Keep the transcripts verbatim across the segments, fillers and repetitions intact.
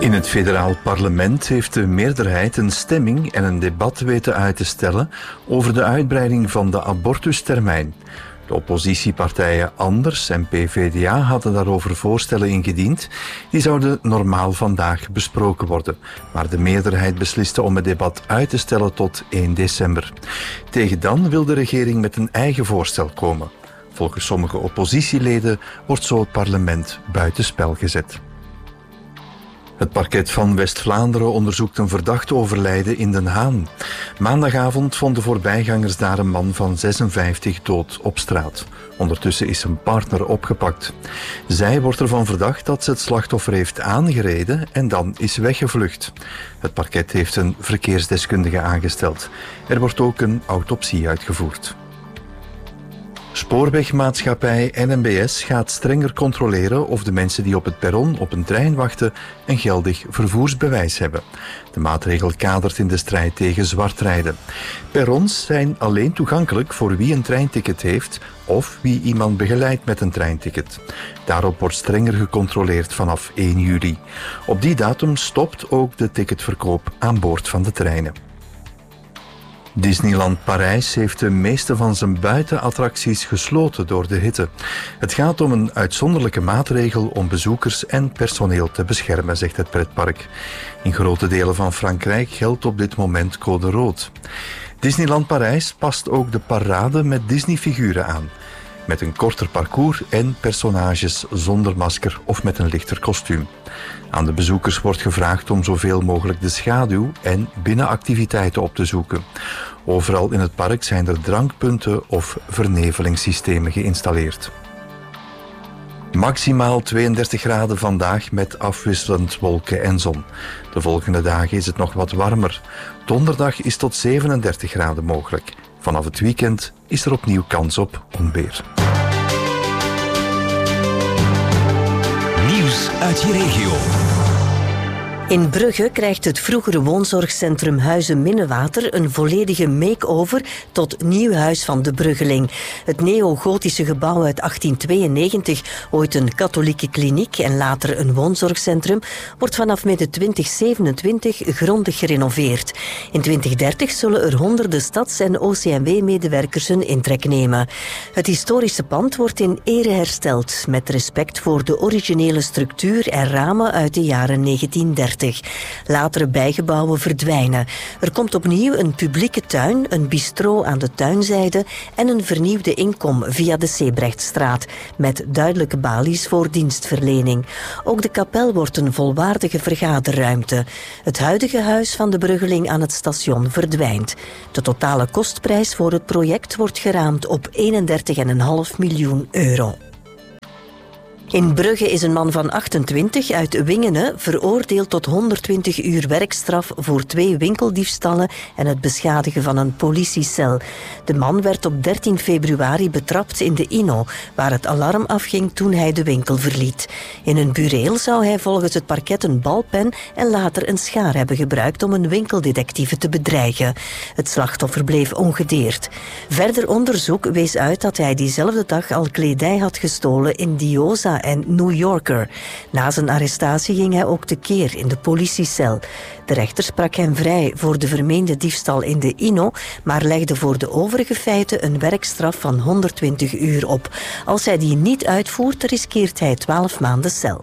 In het federaal parlement heeft de meerderheid een stemming en een debat weten uit te stellen over de uitbreiding van de abortustermijn. De oppositiepartijen Anders en P V D A hadden daarover voorstellen ingediend. Die zouden normaal vandaag besproken worden. Maar de meerderheid besliste om het debat uit te stellen tot één december. Tegen dan wil de regering met een eigen voorstel komen. Volgens sommige oppositieleden wordt zo het parlement buitenspel gezet. Het parket van West-Vlaanderen onderzoekt een verdacht overlijden in Den Haan. Maandagavond vonden voorbijgangers daar een man van zesenvijftig dood op straat. Ondertussen is zijn partner opgepakt. Zij wordt ervan verdacht dat ze het slachtoffer heeft aangereden en dan is weggevlucht. Het parket heeft een verkeersdeskundige aangesteld. Er wordt ook een autopsie uitgevoerd. Spoorwegmaatschappij N M B S gaat strenger controleren of de mensen die op het perron op een trein wachten een geldig vervoersbewijs hebben. De maatregel kadert in de strijd tegen zwartrijden. Perrons zijn alleen toegankelijk voor wie een treinticket heeft of wie iemand begeleidt met een treinticket. Daarop wordt strenger gecontroleerd vanaf één juli. Op die datum stopt ook de ticketverkoop aan boord van de treinen. Disneyland Parijs heeft de meeste van zijn buitenattracties gesloten door de hitte. Het gaat om een uitzonderlijke maatregel om bezoekers en personeel te beschermen, zegt het pretpark. In grote delen van Frankrijk geldt op dit moment code rood. Disneyland Parijs past ook de parade met Disney-figuren aan. Met een korter parcours en personages zonder masker of met een lichter kostuum. Aan de bezoekers wordt gevraagd om zoveel mogelijk de schaduw en binnenactiviteiten op te zoeken. Overal in het park zijn er drankpunten of vernevelingssystemen geïnstalleerd. Maximaal tweeëndertig graden vandaag met afwisselend wolken en zon. De volgende dagen is het nog wat warmer. Donderdag is tot zevenendertig graden mogelijk. Vanaf het weekend is er opnieuw kans op onweer. Nieuws uit je regio. In Brugge krijgt het vroegere woonzorgcentrum Huizen Minnewater een volledige make-over tot nieuw huis van de Bruggeling. Het neogotische gebouw uit achttien tweeënnegentig, ooit een katholieke kliniek en later een woonzorgcentrum, wordt vanaf midden twintig zevenentwintig grondig gerenoveerd. In twintig dertig zullen er honderden stads- en O C M W-medewerkers hun intrek nemen. Het historische pand wordt in ere hersteld, met respect voor de originele structuur en ramen uit de jaren negentien dertig. Latere bijgebouwen verdwijnen. Er komt opnieuw een publieke tuin, een bistro aan de tuinzijde en een vernieuwde inkom via de Sebrechtstraat, met duidelijke balies voor dienstverlening. Ook de kapel wordt een volwaardige vergaderruimte. Het huidige huis van de Bruggeling aan het station verdwijnt. De totale kostprijs voor het project wordt geraamd op eenendertig komma vijf miljoen euro. In Brugge is een man van achtentwintig uit Wingene veroordeeld tot honderdtwintig uur werkstraf voor twee winkeldiefstallen en het beschadigen van een politiecel. De man werd op dertien februari betrapt in de Inno, waar het alarm afging toen hij de winkel verliet. In een bureel zou hij volgens het parket een balpen en later een schaar hebben gebruikt om een winkeldetectieve te bedreigen. Het slachtoffer bleef ongedeerd. Verder onderzoek wees uit dat hij diezelfde dag al kledij had gestolen in Diosa en New Yorker. Na zijn arrestatie ging hij ook tekeer in de politiecel. De rechter sprak hem vrij voor de vermeende diefstal in de Inno, maar legde voor de overige feiten een werkstraf van honderdtwintig uur op. Als hij die niet uitvoert, riskeert hij twaalf maanden cel.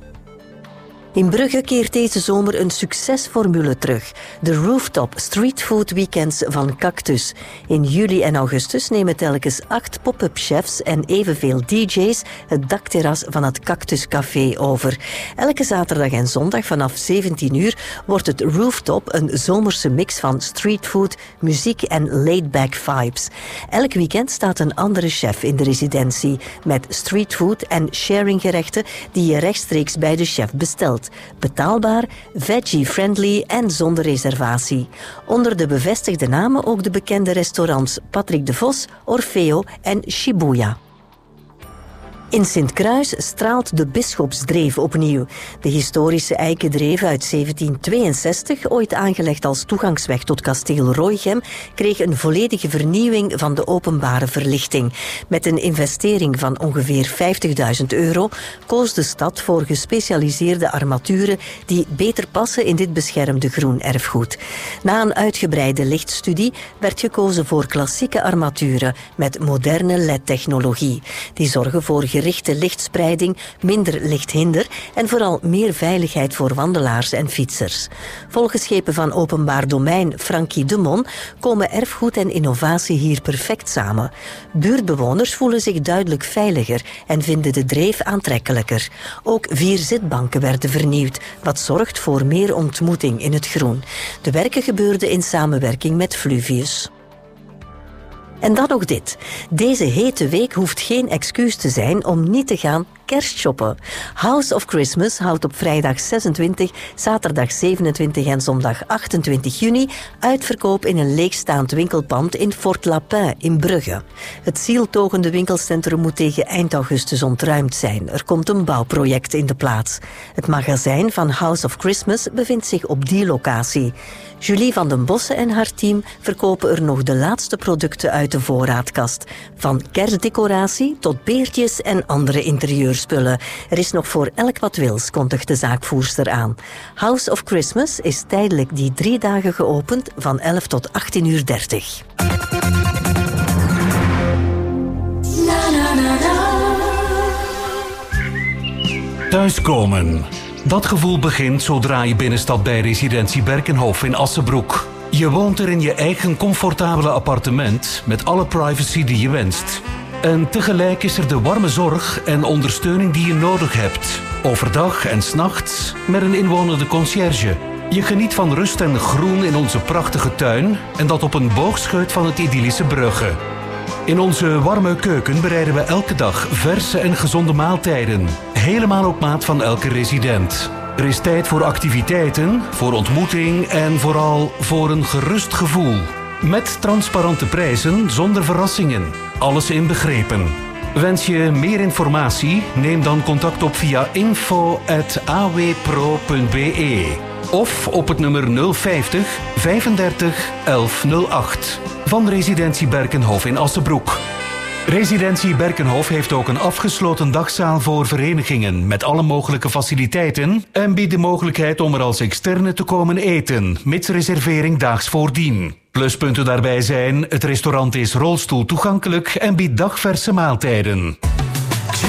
In Brugge keert deze zomer een succesformule terug. De Rooftop Street Food Weekends van Cactus. In juli en augustus nemen telkens acht pop-up chefs en evenveel D J's het dakterras van het Cactus Café over. Elke zaterdag en zondag vanaf zeventien uur wordt het Rooftop een zomerse mix van streetfood, muziek en laid-back vibes. Elk weekend staat een andere chef in de residentie met streetfood en sharinggerechten die je rechtstreeks bij de chef bestelt. Betaalbaar, veggie-friendly en zonder reservatie. Onder de bevestigde namen ook de bekende restaurants Patrick de Vos, Orfeo en Shibuya. In Sint-Kruis straalt de Bisschopsdreef opnieuw. De historische eikendreef uit zeventien tweeënzestig, ooit aangelegd als toegangsweg tot kasteel Roygem, kreeg een volledige vernieuwing van de openbare verlichting. Met een investering van ongeveer vijftigduizend euro koos de stad voor gespecialiseerde armaturen die beter passen in dit beschermde groen erfgoed. Na een uitgebreide lichtstudie werd gekozen voor klassieke armaturen met moderne L E D-technologie. Die zorgen voor gerichte lichtspreiding, minder lichthinder en vooral meer veiligheid voor wandelaars en fietsers. Volgens schepen van Openbaar Domein Frankie de Mon komen erfgoed en innovatie hier perfect samen. Buurtbewoners voelen zich duidelijk veiliger en vinden de dreef aantrekkelijker. Ook vier zitbanken werden vernieuwd, wat zorgt voor meer ontmoeting in het groen. De werken gebeurden in samenwerking met Fluvius. En dan nog dit. Deze hete week hoeft geen excuus te zijn om niet te gaan kerstshoppen. House of Christmas houdt op vrijdag zesentwintig, zaterdag zevenentwintig en zondag achtentwintig juni uitverkoop in een leegstaand winkelpand in Fort Lapin in Brugge. Het zieltogende winkelcentrum moet tegen eind augustus ontruimd zijn. Er komt een bouwproject in de plaats. Het magazijn van House of Christmas bevindt zich op die locatie. Julie van den Bossen en haar team verkopen er nog de laatste producten uit de voorraadkast. Van kerstdecoratie tot beertjes en andere interieurspullen. Er is nog voor elk wat wils, kondigt de zaakvoerster aan. House of Christmas is tijdelijk die drie dagen geopend van elf tot achttien uur dertig. Thuiskomen. Dat gevoel begint zodra je binnenstapt bij residentie Berkenhof in Assenbroek. Je woont er in je eigen comfortabele appartement met alle privacy die je wenst. En tegelijk is er de warme zorg en ondersteuning die je nodig hebt. Overdag en 's nachts met een inwonende conciërge. Je geniet van rust en groen in onze prachtige tuin en dat op een boogscheut van het idyllische Brugge. In onze warme keuken bereiden we elke dag verse en gezonde maaltijden. Helemaal op maat van elke resident. Er is tijd voor activiteiten, voor ontmoeting en vooral voor een gerust gevoel. Met transparante prijzen zonder verrassingen. Alles inbegrepen. Wens je meer informatie? Neem dan contact op via info at a w pro punt b e of op het nummer nul vijftig vijfendertig elf nul acht van Residentie Berkenhof in Assenbroek. Residentie Berkenhof heeft ook een afgesloten dagzaal voor verenigingen met alle mogelijke faciliteiten en biedt de mogelijkheid om er als externe te komen eten, mits reservering daags voordien. Pluspunten daarbij zijn, het restaurant is rolstoel toegankelijk en biedt dagverse maaltijden.